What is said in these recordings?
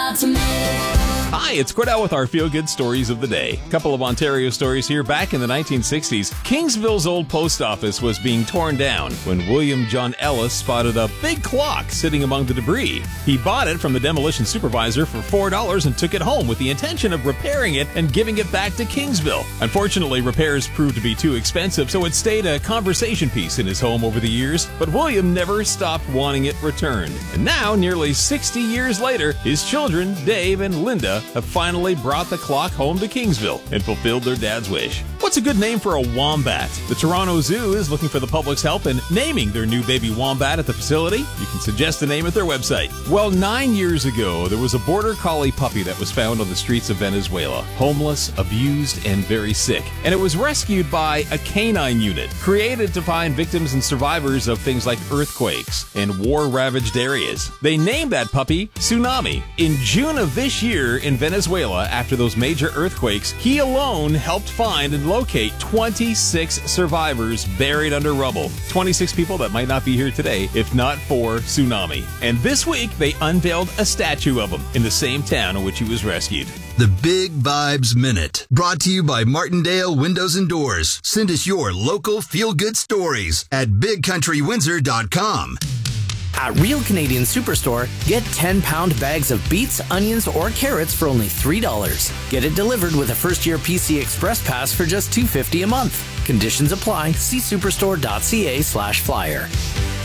out to me. Hi, it's Cordell with our feel-good stories of the day. A couple of Ontario stories here. Back in the 1960s, Kingsville's old post office was being torn down when William John Ellis spotted a big clock sitting among the debris. He bought it from the demolition supervisor for $4 and took it home with the intention of repairing it and giving it back to Kingsville. Unfortunately, repairs proved to be too expensive, so it stayed a conversation piece in his home over the years, but William never stopped wanting it returned. And now, nearly 60 years later, his children, Dave and Linda, have finally brought the clock home to Kingsville and fulfilled their dad's wish. What's a good name for a wombat? The Toronto Zoo is looking for the public's help in naming their new baby wombat at the facility. You can suggest a name at their website. Well, 9 years ago, there was a border collie puppy that was found on the streets of Venezuela, homeless, abused, and very sick. And it was rescued by a canine unit created to find victims and survivors of things like earthquakes and war-ravaged areas. They named that puppy Tsunami. In June of this year in Venezuela, after those major earthquakes, he alone helped find and locate 26 survivors buried under rubble. 26 people that might not be here today if not for Tsunami. And this week, they unveiled a statue of him in the same town in which he was rescued. The Big Vibes Minute, brought to you by Martindale Windows and Doors. Send us your local feel-good stories at BigCountryWindsor.com. At Real Canadian Superstore, get 10-pound bags of beets, onions, or carrots for only $3. Get it delivered with a first-year PC Express Pass for just $2.50 a month. Conditions apply. See superstore.ca/flyer.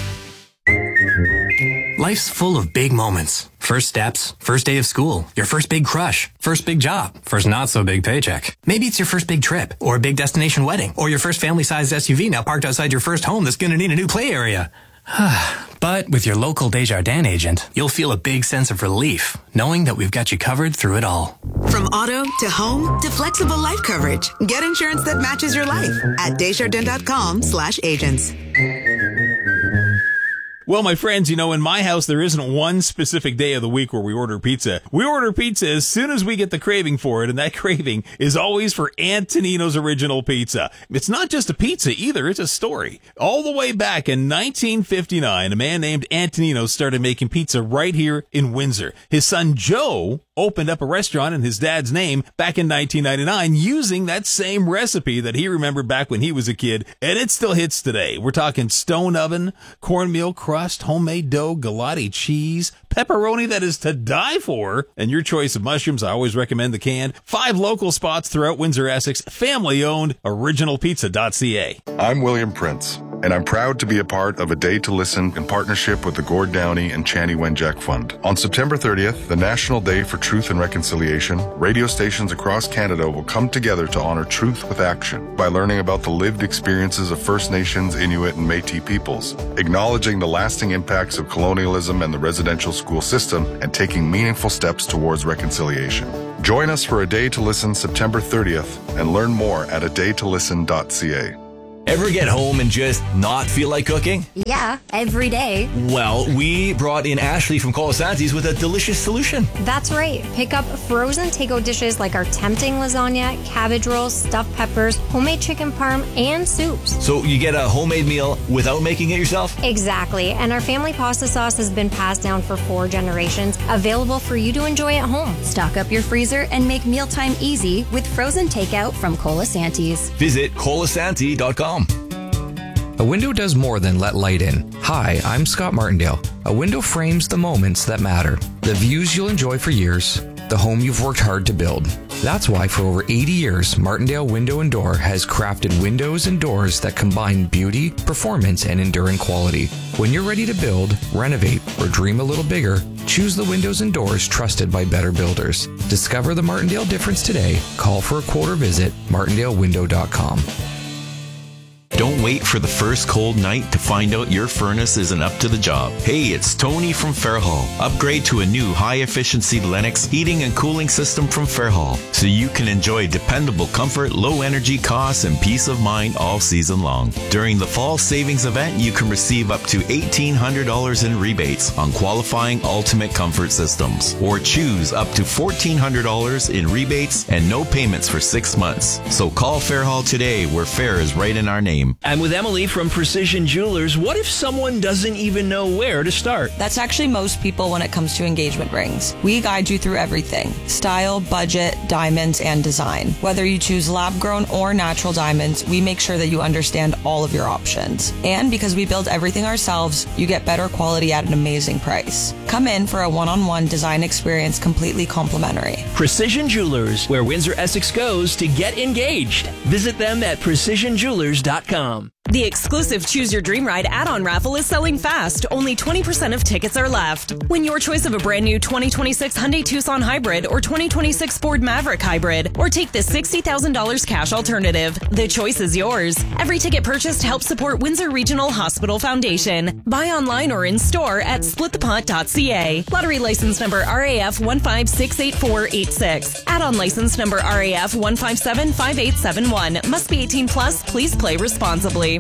Life's full of big moments. First steps, first day of school, your first big crush, first big job, first not so big paycheck. Maybe it's your first big trip, or a big destination wedding, or your first family-sized SUV now parked outside your first home that's going to need a new play area. But with your local Desjardins agent, you'll feel a big sense of relief, knowing that we've got you covered through it all. From auto to home to flexible life coverage. Get insurance that matches your life at Desjardins.com/agents. Well, my friends, you know, in my house, there isn't one specific day of the week where we order pizza. We order pizza as soon as we get the craving for it, and that craving is always for Antonino's Original Pizza. It's not just a pizza either, it's a story. All the way back in 1959, a man named Antonino started making pizza right here in Windsor. His son Joe opened up a restaurant in his dad's name back in 1999 using that same recipe that he remembered back when he was a kid, and it still hits today. We're talking stone oven, cornmeal crust, homemade dough, galati cheese, pepperoni that is to die for, and your choice of mushrooms. I always recommend the canned. 5 local spots throughout Windsor, Essex, family-owned, originalpizza.ca. I'm William Prince, and I'm proud to be a part of A Day to Listen in partnership with the Gord Downey and Chanie Wenjack Fund. On September 30th, the National Day for Truth and Reconciliation, radio stations across Canada will come together to honor truth with action by learning about the lived experiences of First Nations, Inuit, and Métis peoples, acknowledging the lasting impacts of colonialism and the residential school system, and taking meaningful steps towards reconciliation. Join us for A Day to Listen September 30th and learn more at adaytolisten.ca. Ever get home and just not feel like cooking? Yeah, every day. Well, we brought in Ashley from Colasanti's with a delicious solution. That's right. Pick up frozen takeout dishes like our tempting lasagna, cabbage rolls, stuffed peppers, homemade chicken parm, and soups. So you get a homemade meal without making it yourself? Exactly. And our family pasta sauce has been passed down for 4 generations, available for you to enjoy at home. Stock up your freezer and make mealtime easy with frozen takeout from Colasanti's. Visit colasanti.com. A window does more than let light in. Hi, I'm Scott Martindale. A window frames the moments that matter. The views you'll enjoy for years. The home you've worked hard to build. That's why for over 80 years, Martindale Window and Door has crafted windows and doors that combine beauty, performance, and enduring quality. When you're ready to build, renovate, or dream a little bigger, choose the windows and doors trusted by better builders. Discover the Martindale difference today. Call for a quote or visit martindalewindow.com. Don't wait for the first cold night to find out your furnace isn't up to the job. Hey, it's Tony from Fairhall. Upgrade to a new high-efficiency Lennox heating and cooling system from Fairhall so you can enjoy dependable comfort, low energy costs, and peace of mind all season long. During the fall savings event, you can receive up to $1,800 in rebates on qualifying Ultimate Comfort systems, or choose up to $1,400 in rebates and no payments for 6 months. So call Fairhall today, where fair is right in our name. Precision.com. I'm with Emily from Precision Jewelers. What if someone doesn't even know where to start? That's actually most people when it comes to engagement rings. We guide you through everything: style, budget, diamonds, and design. Whether you choose lab-grown or natural diamonds, we make sure that you understand all of your options. And because we build everything ourselves, you get better quality at an amazing price. Come in for a one-on-one design experience completely complimentary. Precision Jewelers, where Windsor Essex goes to get engaged. Visit them at precisionjewelers.com. The exclusive Choose Your Dream Ride add-on raffle is selling fast. Only 20% of tickets are left. Win your choice of a brand new 2026 Hyundai Tucson Hybrid or 2026 Ford Maverick Hybrid, or take the $60,000 cash alternative. The choice is yours. Every ticket purchased helps support Windsor Regional Hospital Foundation. Buy online or in store at splitthepot.ca. Lottery license number RAF 1568486. Add-on license number RAF 1575871. Must be 18 plus. Please play responsibly.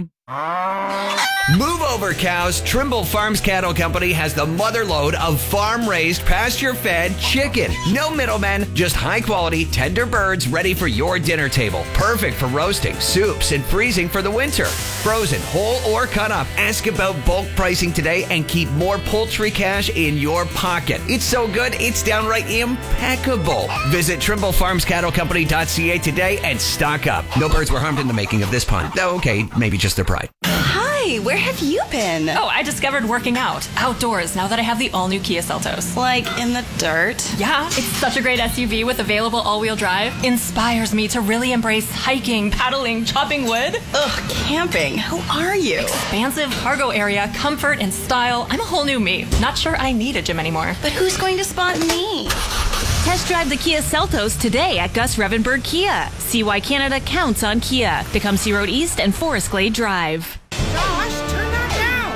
Move over, cows. Trimble Farms Cattle Company has the mother lode of farm-raised, pasture-fed chicken. No middlemen, just high-quality, tender birds ready for your dinner table. Perfect for roasting, soups, and freezing for the winter. Frozen, whole, or cut up. Ask about bulk pricing today and keep more poultry cash in your pocket. It's so good, it's downright impeccable. Visit TrimbleFarmsCattleCompany.ca today and stock up. No birds were harmed in the making of this pun. Okay, maybe just their pride. Hi, where have you been? Oh, I discovered working out outdoors now that I have the all-new Kia Seltos. Like in the dirt? Yeah, it's such a great SUV with available all-wheel drive. Inspires me to really embrace hiking, paddling, chopping wood. Ugh, camping. Who are you? Expansive cargo area, comfort, and style. I'm a whole new me. Not sure I need a gym anymore. But who's going to spot me? Test drive the Kia Seltos today at Gus Revenberg Kia. See why Canada counts on Kia. Tecumseh Road East and Forest Glade Drive. Josh, turn that down!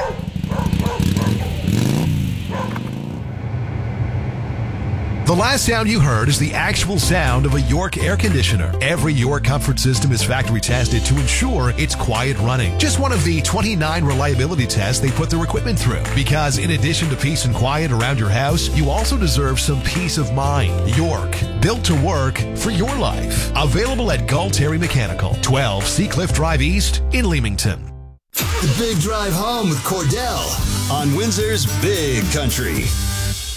The last sound you heard is the actual sound of a York air conditioner. Every York comfort system is factory tested to ensure it's quiet running. Just one of the 29 reliability tests they put their equipment through. Because in addition to peace and quiet around your house, you also deserve some peace of mind. York, built to work for your life. Available at Gull-Terry Mechanical, 12 Seacliff Drive East in Leamington. The Big Drive Home with Cordell on Windsor's Big Country.